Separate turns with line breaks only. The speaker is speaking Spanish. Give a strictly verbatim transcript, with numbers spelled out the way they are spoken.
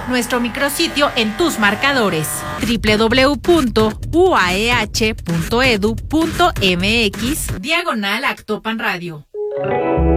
nuestro micrositio en tus marcadores doble u doble u doble u punto u a e hache punto e d u punto m x diagonal Actopan Radio.